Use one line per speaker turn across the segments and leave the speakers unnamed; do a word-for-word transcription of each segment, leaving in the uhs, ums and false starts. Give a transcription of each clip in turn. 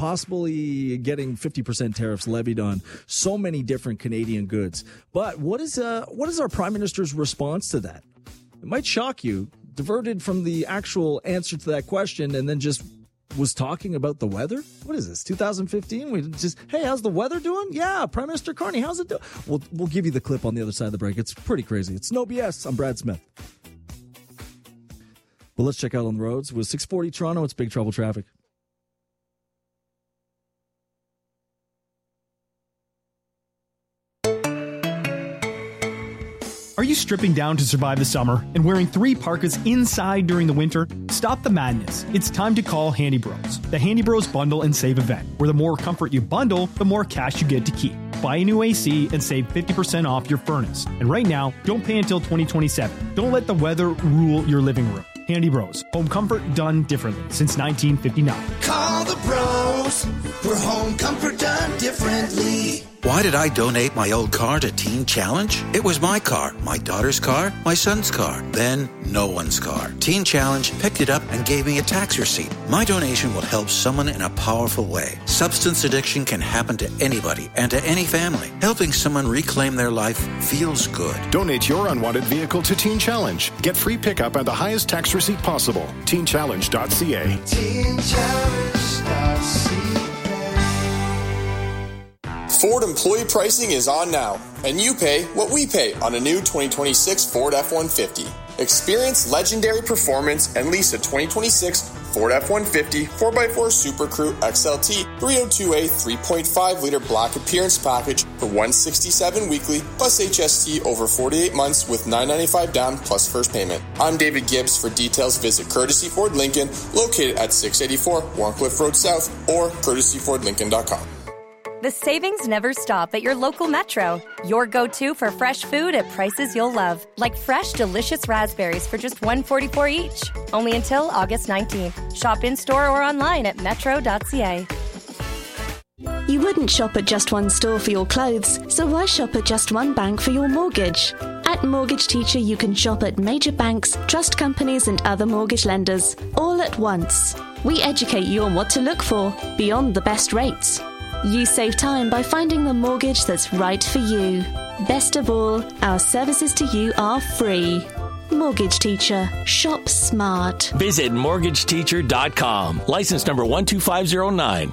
possibly getting fifty percent tariffs levied on so many different Canadian goods. But what is uh, what is our Prime Minister's response to that? It might shock you. Diverted from the actual answer to that question and then just was talking about the weather? What is this, two thousand fifteen? We just, hey, how's the weather doing? Yeah, Prime Minister Carney, how's it doing? We'll, we'll give you the clip on the other side of the break. It's pretty crazy. It's no B S. I'm Brad Smith. Well, let's check out on the roads. With six forty Toronto, it's big trouble traffic.
Are you stripping down to survive the summer and wearing three parkas inside during the winter? Stop the madness. It's time to call Handy Bros. The Handy Bros Bundle and Save event, where the more comfort you bundle, the more cash you get to keep. Buy a new A C and save fifty percent off your furnace. And right now, don't pay until twenty twenty-seven. Don't let the weather rule your living room. Handy Bros. Home comfort done differently since nineteen fifty-nine.
Call the bros for home comfort done differently.
Why did I donate my old car to Teen Challenge? It was my car, my daughter's car, my son's car, then no one's car. Teen Challenge picked it up and gave me a tax receipt. My donation will help someone in a powerful way. Substance addiction can happen to anybody and to any family. Helping someone reclaim their life feels good.
Donate your unwanted vehicle to Teen Challenge. Get free pickup and the highest tax receipt possible. teen challenge dot c a.
teen challenge dot c a.
Ford employee pricing is on now, and you pay what we pay on a new twenty twenty-six Ford F one fifty. Experience legendary performance and lease a twenty twenty-six Ford F one fifty four by four Super Crew X L T three oh two A three point five liter black appearance package for one hundred sixty-seven dollars weekly plus H S T over forty-eight months with nine hundred ninety-five dollars down plus first payment. I'm David Gibbs. For details, visit Courtesy Ford Lincoln, located at six eighty-four Warncliffe Road South, or courtesy ford lincoln dot com.
The savings never stop at your local Metro. Your go-to for fresh food at prices you'll love. Like fresh, delicious raspberries for just one dollar and forty-four cents each. Only until August nineteenth. Shop in-store or online at metro dot c a.
You wouldn't shop at just one store for your clothes, so why shop at just one bank for your mortgage? At Mortgage Teacher, you can shop at major banks, trust companies, and other mortgage lenders, all at once. We educate you on what to look for, beyond the best rates. You save time by finding the mortgage that's right for you. Best of all, our services to you are free. Mortgage Teacher. Shop smart.
Visit mortgage teacher dot com. License number one two five zero nine.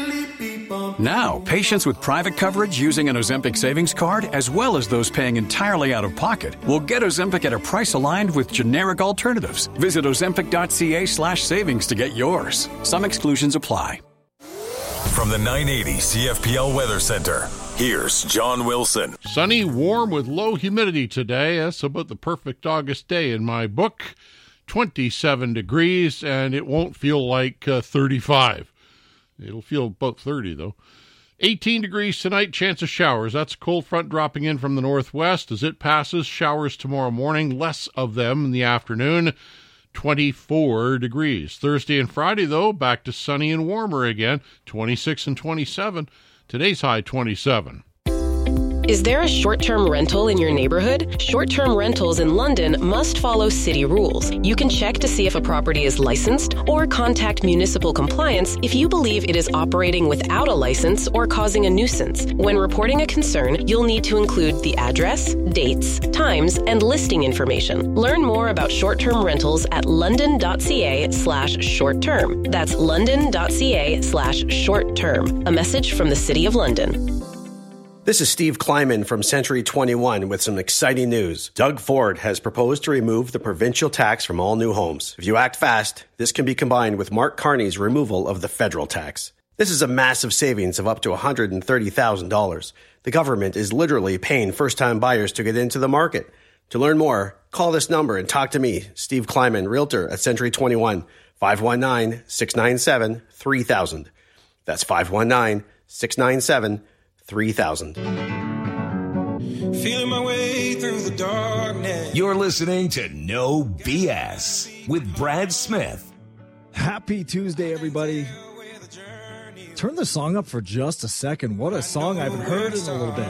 Now, patients with private coverage using an Ozempic savings card, as well as those paying entirely out of pocket, will get Ozempic at a price aligned with generic alternatives. Visit ozempic dot c a slash savings to get yours. Some exclusions apply.
From the nine eighty C F P L Weather Center, here's John Wilson.
Sunny, warm with low humidity today. That's about the perfect August day in my book. twenty-seven degrees, and it won't feel like uh, thirty-five. It'll feel about thirty, though. eighteen degrees tonight, chance of showers. That's a cold front dropping in from the northwest. As it passes, showers tomorrow morning, less of them in the afternoon. twenty-four degrees. Thursday and Friday, though, back to sunny and warmer again, twenty-six and twenty-seven. Today's high, twenty-seven.
Is there a short-term rental in your neighborhood? Short-term rentals in London must follow city rules. You can check to see if a property is licensed or contact municipal compliance if you believe it is operating without a license or causing a nuisance. When reporting a concern, you'll need to include the address, dates, times, and listing information. Learn more about short-term rentals at london dot c a slash short-term. That's london dot c a slash short-term. A message from the City of London.
This is Steve Kleiman from Century twenty-one with some exciting news. Doug Ford has proposed to remove the provincial tax from all new homes. If you act fast, this can be combined with Mark Carney's removal of the federal tax. This is a massive savings of up to one hundred thirty thousand dollars. The government is literally paying first-time buyers to get into the market. To learn more, call this number and talk to me, Steve Kleiman, Realtor at Century twenty-one, five one nine, six nine seven, three thousand. That's five one nine, six nine seven, three thousand.
Feeling my way through the darkness.
You're listening to No B S with Brad Smith.
Happy Tuesday, everybody. Turn the song up for just a second. What a song I haven't heard in a little bit.